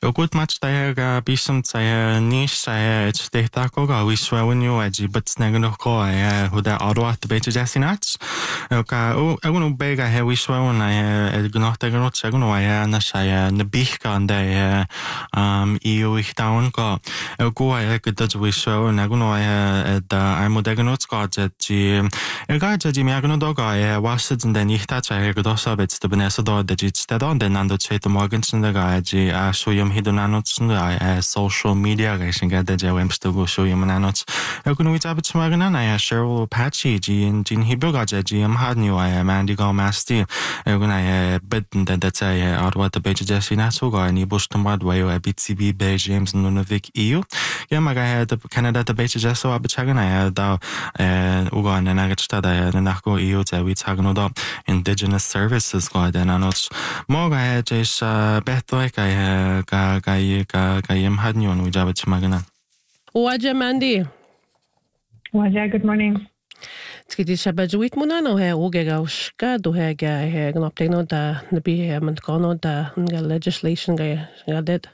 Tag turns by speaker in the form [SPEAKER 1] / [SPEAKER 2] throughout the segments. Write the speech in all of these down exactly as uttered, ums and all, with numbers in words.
[SPEAKER 1] Good match taga bisum taga nish taga it's de taco ga we swear you aji but snagano ko I who da Ottawa the beach jasinats. Oka o aguno bega he we swear when I gnot taga not saguno I na shaya na bihka and I um eu ich down go. Go I could dodge we swear and aguno I the I'm odeganot got that ji el ga ji miagno dog I was it and then ich touch I could also bits the Vanessa dog that it's that on then ando chet morganson the guy ji a show you hidunanots uh, social media racing at the Wemster go show you manots. I couldn't wait up to Marganan. I Cheryl Patchy, G and Jean Hibuga, G M had new I am Andy Go Masti. When I bitten that that's I out what the page Jesse Nasuga and Bush to Madway or B T B Bay James Nunavik E U. Yeah, my guy had Canada the page just so Abachagan. I had uh Ugan and Agachtada and Nako E U we Taganoda Indigenous Services God and I not more I had just Beth like I had Kay Kayem had new on Ujabach Magana.
[SPEAKER 2] Waja Mandy.
[SPEAKER 3] Waja, good morning.
[SPEAKER 2] Skidi Shabajuit Munano hair, Ogega, Skado hair guy, hair, Gnopteno da, the B M and Gono da, legislation guy, got it.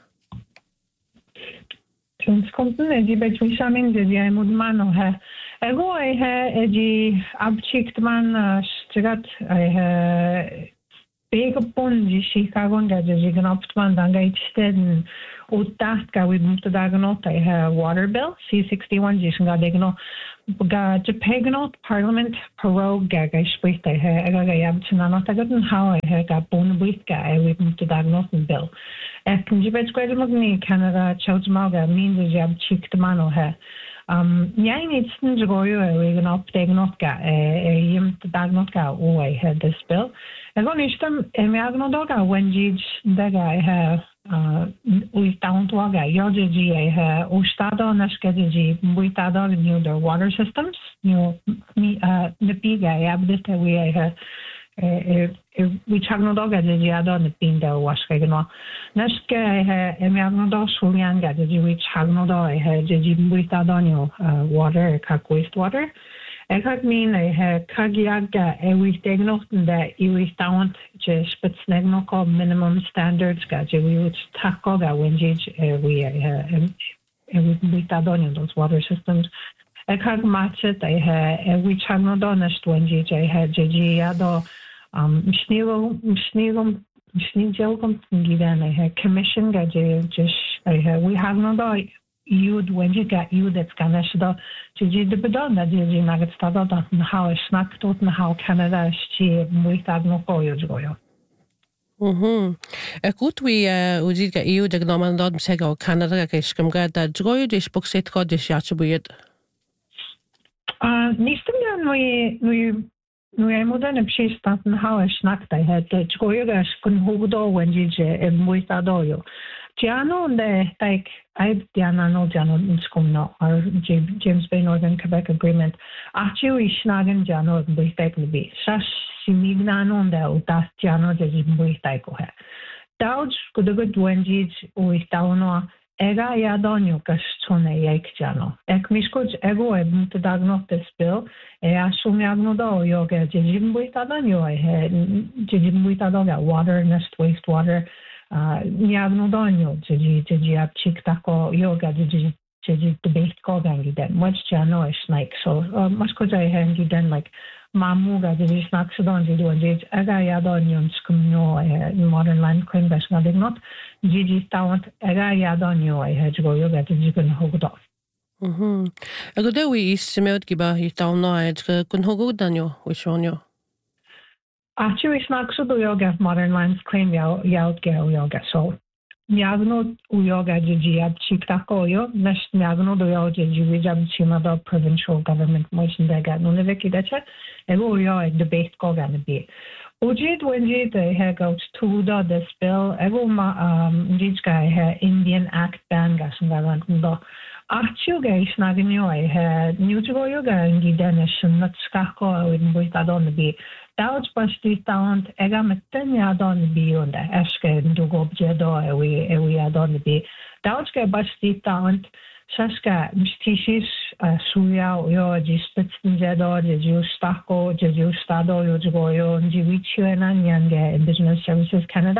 [SPEAKER 3] Tunes Compton, Eddie Betwishaming, the Yamudmano hair. Ego I hair, Eddie Abchicked man, Stigat, I hair. Big upon the Chicago that is an optman and I said Utaska with Mutadaganot, I have water bill, C sixty-one, Jishingadegno, Japaganot, Parliament, Paro, Gaga, Sprit, I have Agayabchananot, I got how I have got bone with guy with Mutadaganot bill. At Kunjibet Square Magni, Canada, Chowsmaga, means a jab chick the mano hair. Um, Yang needs to go away and up Dagnotka, a yim to Dagnotka, oh, I had this bill. I got Ishtam, a Magnodoga, when Gij Daga, I have, uh, with down to Aga, Yoji, I have Ustado, Nashkaji, Buitado, new the water systems, new me, uh, the big I have this way I have. We Chagnodoga, the Giado, the Pinda, Washkagano. Nashka, I have a Magnodo, Sulianga, the Jewich Hagnodo, I had Jibuitadonio, water, Kak wastewater. I had mean I had Kagiaga, a week diagnosed that you was down just but snagnoco minimum standards, got you. We would tackle that when we had Buitadonio, those water systems. I had match it, I had a witch Hagnodonist when I had Jigiado. Um, Schneel, Schneel, Schneel, given I had commission, got you just I had we have no doubt you when you get you that's gonna show to you the bedon that you not started that how a snack tot and how Canada she with that no go you go.
[SPEAKER 2] Mhm. A good we uh we did get you the gnomon dot sego Canada kishkum got that joy this book set got this yachabuit.
[SPEAKER 3] Uh nistum we we Nu är modern precis att den har snackat det här det går ju gas kun hugdo when you är muito dojo. Tiano det like I Diana no Jano inskomno or James Bay Northern Quebec Agreement. Achu isnagen Jano buitek be. Sas simignano det och das Jano det buitek ko här. Dauj kudogut when you with tauno Ega jadonio kashone jajkjano. Ek miskoč ego e muito dagno this bill. E asumi agno do yoga jimbuita danyo e jimbuita doga water nest wastewater. Uh, Niagno donyo jiji jiji ap chik tako yoga jiji jiji debate ko gangi den. Much jano e snake. So maskoja e hangi den like mamuga jiji snacks don jidu and jiji ega jadonio skumno e modern land claim bash not. Gigi talent ega jadonio e hedgo yoga jiji kun hogdo.
[SPEAKER 2] Mhm. Ego de we is semed giba hi talno e kun hogodanyo we shonyo.
[SPEAKER 3] Actually snacks do yoga modern lands claim yaut yaut yoga so Niagno uyoga jiji ab chiktako yo nesh niagno do yo jiji wijab chima do provincial government motion daga nunavik idacha ego yo e debate ko gana be. Ujid wenji they had got to the this bill ego ma um jijka ha Indian Act ban gasangalan do Archu guys naginyo I had new to yoga and gidanish not skako in buitadon be. Dauj basti talent ega metenya don be on the eske ndugo bjedo ewi ewi adon be. Dauj ke basti talent Saska mstishis suya yo jispitsin jedo jeju stako jeju stado yo joyo njiwichu enanyange Indigenous Services Canada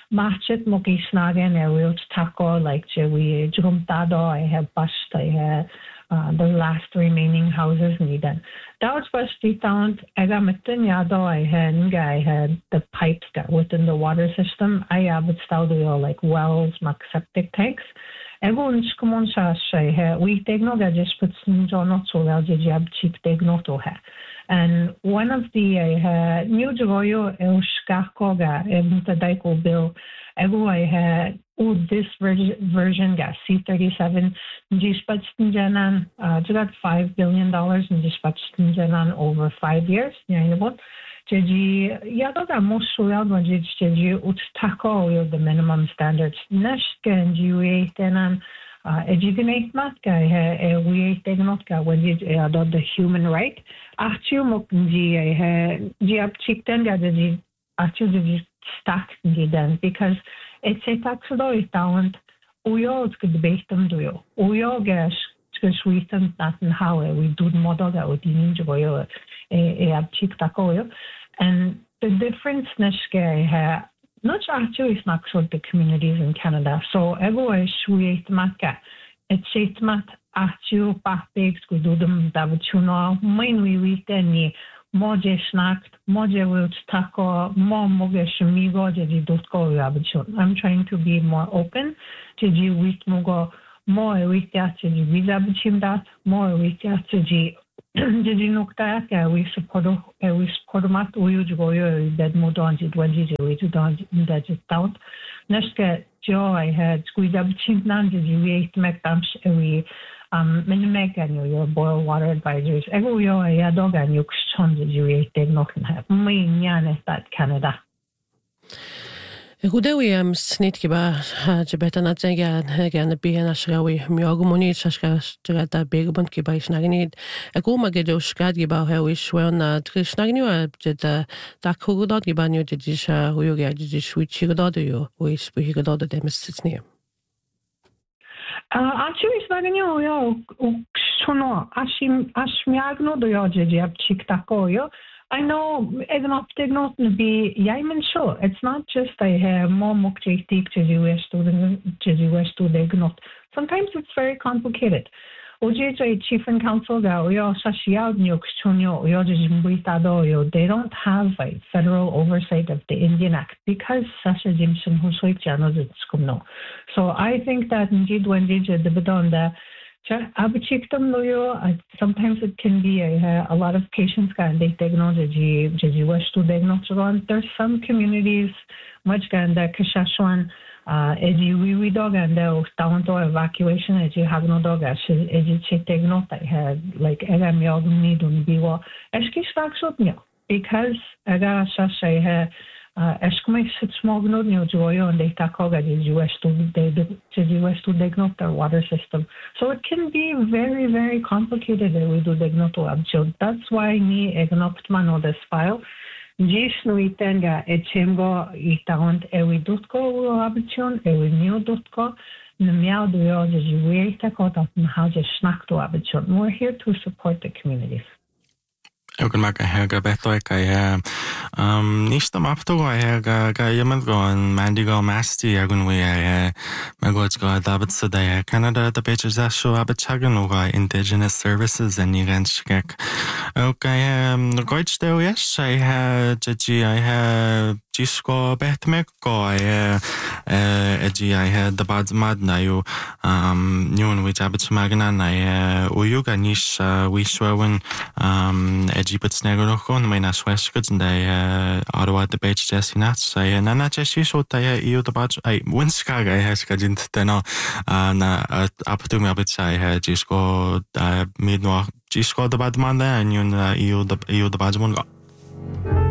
[SPEAKER 3] matchet moki snagen e wilt taco like je we juntado I have bust I have uh, the last remaining houses needed. That was first we found I got yado I had I had the pipes got within the water system. I have it style like wells, mac septic tanks. Everyone's come on say we take no just put some not so well jab cheap take no to her. And one of the uh, new joyo el shkakoga and the daiko bill ego I had oh this version version got C thirty-seven dispatched uh got five billion dollars in dispatched over five years. Yeah, what Jeji yadoga most soil when jeji ut tako the minimum standards. Neshka and you ate and educate matka we ate notka when you adopt the human right. Achu mokji ji up chicken gaji achu stack then because it's a taxodo talent uyo could debate them do you uyo gas to sweeten that and how we do model that with the ninja a up chick taco and the difference neshke not actually snacks with the communities in Canada. So everywhere we ate matka it's it mat achu papiks we do them davuchuno mainly we then Moje snacked, moje will taco, more moge shmigo, jeji dotko yabichun. I'm trying to be more open. Jeji wit mogo, more witya jeji vizabichim that, more witya jeji jeji nukta ya we support we support mat uyu goyo bed modon jid wenji we to don that just out. Neske jo I had squeeze abchim nan jeji we ate mekdams we Um, Minimeg and your boil water advisors. Ego yo a dog and you chons you did not have. Me nyan that Canada.
[SPEAKER 2] Hudewi am snit kiba jebeta na tsenga gan bi na shrawi miogumoni shashka strata begbon kiba ishnagni ego magedo shkad giba hewi shwana trishnagni jeta takugod giba nyu jisha huyoga jishwi chigodod yo we speak godod demsitsni.
[SPEAKER 3] Uh, actually, snagniu yo sono ashim ashmiagno do yo jeb chiktako yo. I know egnoptig not to be yaimen sure. It's not just I have more mukjtik to the west to the west to the gnot. Sometimes it's very complicated. Oje chief and council ga yo sashiao nyuk chunyo yo jimbitado yo they don't have a federal oversight of the Indian Act because Sasha Jimson Husoik Janos no. So I think that indeed when they did the bidonda Abichiktam loyo sometimes it can be a, a lot of patients can they technology jeji wish to diagnose. There's some communities much ganda kashashwan Uh, eji we dog and the down to evacuation eji have no dog as eji check not I had like ega mi ogni dun biwa eski staksot nyo because ega shashay ha eskme sit smogno nyo joyo and they takoga eji west to they eji west to diagnose their water system. So it can be very very complicated that we do diagnose abjud. That's why me egnopt man on this file. Jisnu itenga echemgo itaunt ewi dotko abichon ewi new dotko nmiao duyo jeji takota haje snakto abichon. We're here to support the communities.
[SPEAKER 1] Eu kan maak hega betoi kai um nista mapto hega ga yemand go en mandi go masti agun we eh magots go dabat sada Canada the pages that show abachagan go indigenous services and irenskek. Okay um goit steo yes I had jeji I had Jisko betmek go I eji I had the bad mad na you um nyun which abits magna na uyuga nish we shwen um eji but snagro kon my na sweskut and I Ottawa the beach jesse nats I nana jesse so ta you the bad I winskaga has kajint teno na aptu me abits I had Jisko mid no Jisko the bad man and you you the you the bad one go